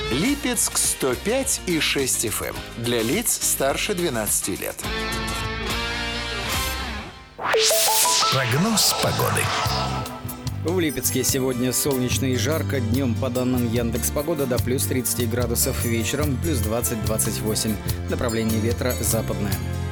Липецк 105 и 6 FM. Для лиц старше 12 лет. Прогноз погоды. В Липецке сегодня солнечно и жарко. Днем, по данным Яндекс.Погода, до плюс 30 градусов. Вечером плюс 20-28. Направление ветра западное.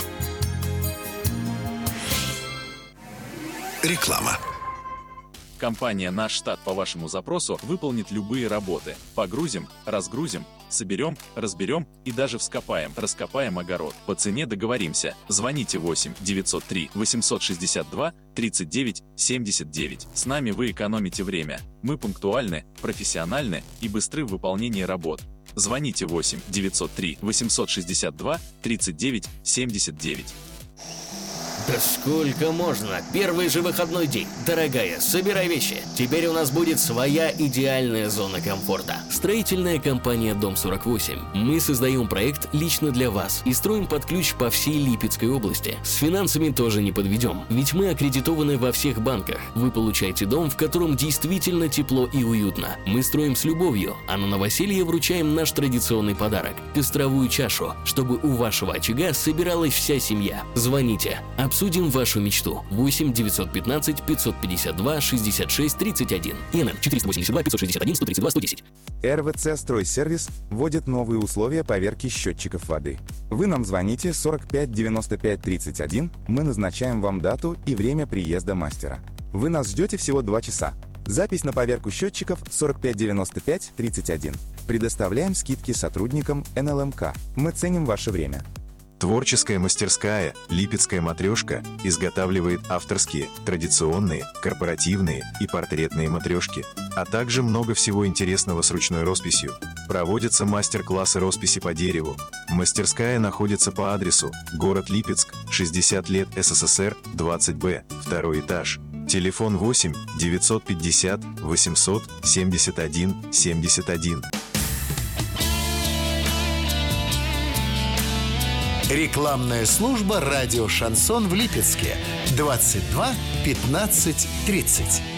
Реклама. Компания «Наш штат» по вашему запросу выполнит любые работы. Погрузим, разгрузим, соберем, разберем и даже вскопаем, раскопаем огород. По цене договоримся. Звоните 8 903 862 39 79. С нами вы экономите время. Мы пунктуальны, профессиональны и быстры в выполнении работ. Звоните 8 903 862 39 79. Да сколько можно? Первый же выходной день. Дорогая, собирай вещи. Теперь у нас будет своя идеальная зона комфорта. Строительная компания «Дом 48». Мы создаем проект лично для вас и строим под ключ по всей Липецкой области. С финансами тоже не подведем, ведь мы аккредитованы во всех банках. Вы получаете дом, в котором действительно тепло и уютно. Мы строим с любовью, а на новоселье вручаем наш традиционный подарок – костровую чашу, чтобы у вашего очага собиралась вся семья. Звоните. Обсудим вашу мечту. 8 915 552 66 31. ИНН 482 561 132 110. РВЦ «Стройсервис» вводит новые условия поверки счетчиков воды. Вы нам звоните 45 95 31, мы назначаем вам дату и время приезда мастера. Вы нас ждете всего 2 часа. Запись на поверку счетчиков 45 95 31. Предоставляем скидки сотрудникам НЛМК. Мы ценим ваше время. Творческая мастерская «Липецкая матрешка» изготавливает авторские, традиционные, корпоративные и портретные матрешки, а также много всего интересного с ручной росписью. Проводятся мастер-классы росписи по дереву. Мастерская находится по адресу: город Липецк, 60 лет СССР, 20Б, 2 этаж. Телефон 8 950 800 71 71. Рекламная служба «Радио Шансон» в Липецке. 22 15 30.